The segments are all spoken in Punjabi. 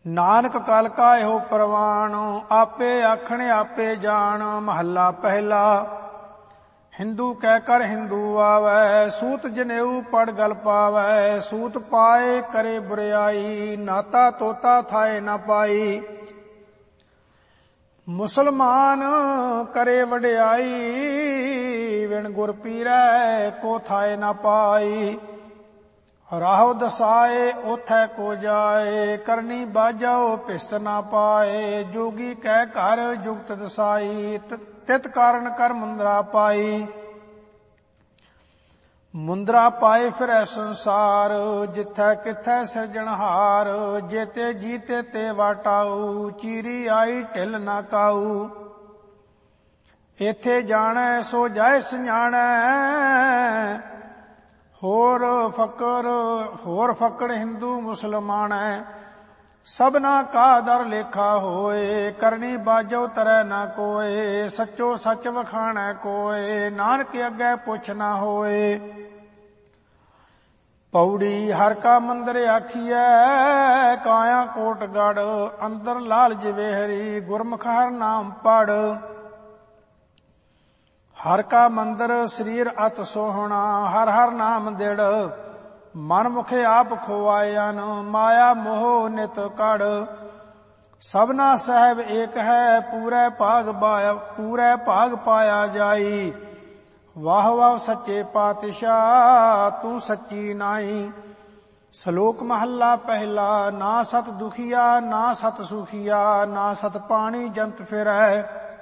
ਨਾਨਕ ਕਲ ਕਾ ਇਹੋ ਪ੍ਰਵਾਨ, ਆਪੇ ਆਖਣ ਆਪੇ ਜਾਣ। ਮਹੱਲਾ ਪਹਿਲਾ। ਹਿੰਦੂ ਕਹਿ ਕਰ ਹਿੰਦੂ ਆਵੈ, ਸੂਤ ਜਨੇਊ ਪੜ ਗਲ ਪਾਵੈ। ਸੂਤ ਪਾਏ ਕਰੇ ਬੁਰਿਆਈ, ਨਾਤਾ ਤੋਤਾ ਥਾਏ ਨ ਪਾਈ। ਮੁਸਲਮਾਨ ਕਰੇ ਵਡਿਆਈ, ਵਿਣ ਗੁਰ ਪੀਰੈ ਕੋ ਥਾਏ ਨ ਪਾਈ। ਰਾਹੋ ਦਸਾਏ ਉਥੈ ਕੋ ਜਾਏ, ਕਰਨੀ ਬਾਝਾਓ ਭਿਸ ਨਾ ਪਾਏ। ਜੋਗੀ ਕਹਿ ਘਰ ਜੁਗਤ ਦਸਾਈ, ਤਿਤ ਕਾਰਨ ਕਰ ਮੁੰਦਰਾ ਪਾਈ। ਮੁੰਦਰਾ ਪਾਏ ਫਿਰੈ ਸੰਸਾਰ, ਜਿਥੈ ਕਿਥੈ ਸਿਰਜਣਹਾਰ। ਜੇਤੇ ਜੀਤੇ ਤੇ ਵਾਟਾਊ, ਚੀਰੀ ਆਈ ਢਿਲ ਨਾ ਕਾਊ। ਇਥੇ ਜਾਣੈ ਸੋ ਜਾਏ ਸਜਾਣੈ, ਹੋਰ ਫਕੜ ਹਿੰਦੂ ਮੁਸਲਮਾਨੈ। ਸਭਨਾ ਕਾ ਦਰ ਲੇਖਾ ਹੋਏ, ਕਰਨੀ ਬਾਝੋ ਤਰੈ ਨਾ ਕੋਏ। ਸੱਚੋ ਸੱਚ ਵਖਾਣੈ ਕੋਏ, ਨਾਨਕ ਅੱਗੇ ਪੁੱਛ ਨਾ ਹੋਏ। ਪੌੜੀ ਹਰ ਕਾ ਮੰਦਰ ਆਖੀਐ, ਕਾਇਆ ਕੋਟ ਗੜ। ਅੰਦਰ ਲਾਲ ਜਵੇਹਰੀ, ਗੁਰਮੁਖ ਹਰ ਨਾਮ ਪੜ। ਹਰ ਕਾ ਮੰਦਰ ਸਰੀਰ ਅਤ ਸੋਹਣਾ, ਹਰ ਹਰ ਨਾਮ ਦਿੜ। ਮਨ ਮੁਖੇ ਆਪ ਖੋਆਇਨ, ਮਾਇਆ ਮੋਹ ਨਿਤ ਕੜ। ਸਭਨਾ ਸਹਿਬ ਏਕ ਹੈ, ਪੂਰੇ ਭਾਗ ਪਾਇਆ ਜਾਈ। ਵਾਹ ਵਾਹ ਸੱਚੇ ਪਾਤਸ਼ਾਹ, ਤੂੰ ਸੱਚੀ ਨਾਈ। ਸ਼ਲੋਕ ਮਹੱਲਾ ਪਹਿਲਾ। ਨਾ ਸਤ ਦੁਖੀਆ ਨਾ ਸਤ ਸੁਖੀਆ, ਨਾ ਸਤ ਪਾਣੀ ਜੰਤ ਫਿਰੈ।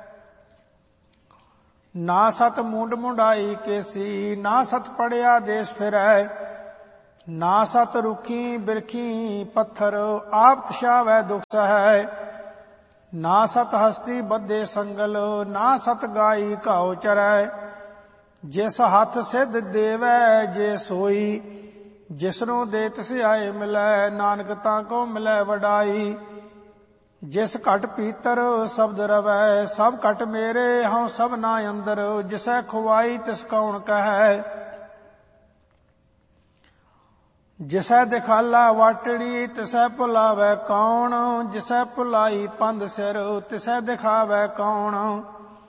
ਨਾ ਸਤ ਮੁੰਡ ਮੁੰਡਾਈ ਕੇਸੀ, ਨਾ ਸਤ ਪੜਿਆ ਦੇਸ ਫਿਰੈ। ਨਾ ਸਤ ਰੁਖੀ ਬਿਰਖੀ ਪੱਥਰ, ਆਪ ਤਸ਼ਾਵੈ ਦੁਖ ਸਹੈ। ਨਾ ਸਤ ਹਸਤੀ ਬੱਧੇ ਸੰਗਲ, ਨਾ ਸਤ ਗਾਈ ਘਾਉ ਚਰੈ। ਜਿਸ ਹੱਥ ਸਿੱਧ ਦੇਵੈ ਜੇ ਸੋਈ, ਜਿਸਨੂੰ ਦੇ ਤਿਸ ਆਏ ਮਿਲੈ। ਨਾਨਕ ਤਾਂ ਕੋ ਮਿਲੈ ਵਡਾਈ। ਜਿਸ ਘਟ ਪੀਤਰ ਸ਼ਬਦ ਰਵੈ, ਸਭ ਘਟ ਮੇਰੇ ਹਉ ਸਭਨਾ ਅੰਦਰ। ਜਿਸੈ ਖੁਆਈ ਤਿਸ ਕੌਣ ਕਹੈ, ਜਿਸੈ ਦਿਖਾਲਾ ਵਾਟੜੀ ਤਿਸੈ ਭੁਲਾਵੈ ਕੌਣ। ਜਿਸੈ ਭੁਲਾਈ ਪੰਧ ਸਿਰ, ਤਿਸੈ ਦਿਖਾਵੈ ਕੌਣ।